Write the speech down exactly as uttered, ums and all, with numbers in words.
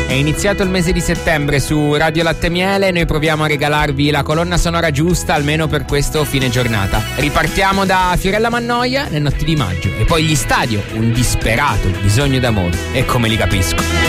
È iniziato il mese di settembre su Radio Latte Miele, noi proviamo a regalarvi la colonna sonora giusta almeno per questo fine giornata. Ripartiamo da Fiorella Mannoia, Le notti di maggio, e poi gli Stadio, un disperato bisogno d'amore, e come li capisco.